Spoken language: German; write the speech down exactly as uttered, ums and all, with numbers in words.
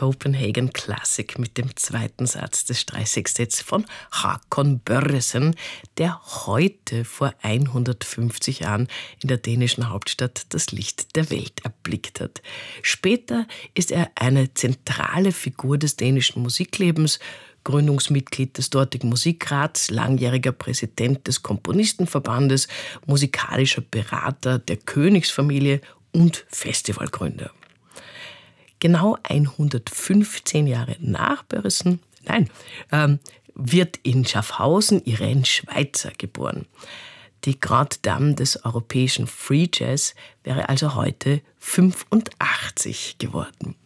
Copenhagen Classic mit dem zweiten Satz des Streichsextetts von Håkon Børresen, der heute vor hundertfünfzig Jahren in der dänischen Hauptstadt das Licht der Welt erblickt hat. Später ist er eine zentrale Figur des dänischen Musiklebens, Gründungsmitglied des dortigen Musikrats, langjähriger Präsident des Komponistenverbandes, musikalischer Berater der Königsfamilie und Festivalgründer. Genau hundertfünfzehn Jahre nach Børresen, nein, ähm, wird in Schaffhausen Irene Schweizer geboren. Die Grande Dame des europäischen Free Jazz wäre also heute fünfundachtzig geworden.